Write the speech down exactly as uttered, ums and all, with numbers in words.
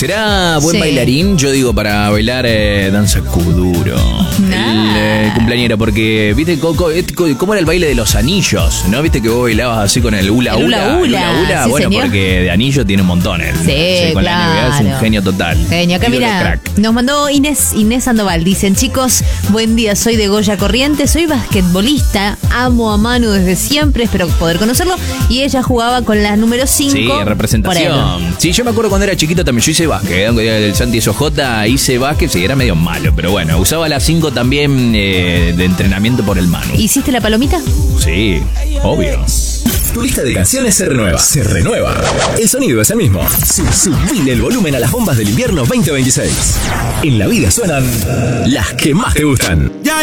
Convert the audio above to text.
¿Será buen Sí. bailarín? Yo digo para bailar eh, danza kuduro. Nah. El eh, cumpleañero, porque, ¿viste Coco, cómo era el baile de los anillos? ¿No? ¿Viste que vos bailabas así con el hula El hula? hula hula, El hula, sí, bueno, señor. porque de anillo tiene un montón. El, Sí, con la N B A es un claro. genio total. Genio, acá Ídolo mira, crack. nos mandó Inés, Inés Sandoval. Dicen, chicos, buen día, soy de Goya Corrientes, soy basquetbolista, amo a Manu desde siempre, espero poder conocerlo. Y ella jugaba con la número cinco. Sí, representación. Sí, yo me acuerdo cuando era chiquito también, yo hice básquet, ¿eh? El Santi S J hice básquet, sí, era medio malo, pero bueno, usaba la cinco también eh, de entrenamiento por el Manu. ¿Hiciste la palomita? Sí, obvio. Tu lista de canciones se renueva. Se renueva. El sonido es el mismo. Sub- Subile el volumen a las bombas del invierno veinte veintiséis. En la vida suenan las que más te gustan.